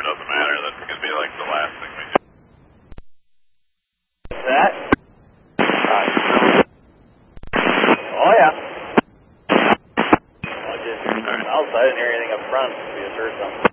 it doesn't matter. That's going to be like the last thing we do. That? Oh, yeah. I'll just hear something else. I didn't hear anything up front. Maybe I heard something.